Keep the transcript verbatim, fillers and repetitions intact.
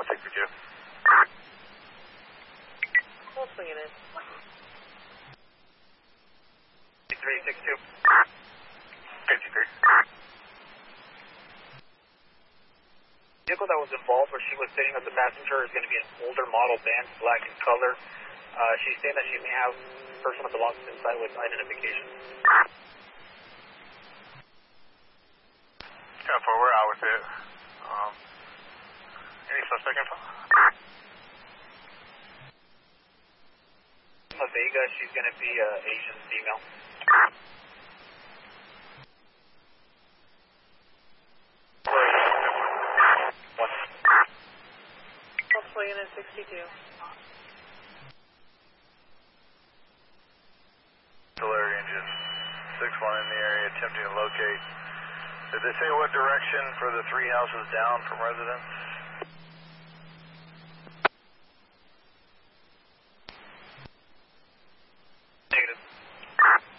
sixty-two. We'll swing it in. three sixty-two. fifty-three. The vehicle that was involved where she was sitting as a passenger is going to be an older model van, black in color. Uh, she's saying that she may have personal belongings inside with identification. Yeah, for we're out with it. Um, any suspect info? La Vega, she's going to be an Asian female. Volkswagen sixty-two. Artillery engine six one in the area attempting to locate. Did they say what direction for the three houses down from residence?